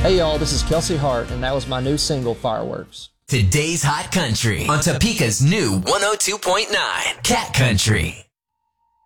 Hey y'all, this is Kelsey Hart, and that was my new single, Fireworks. Today's Hot Country on Topeka's new 102.9 Cat Country.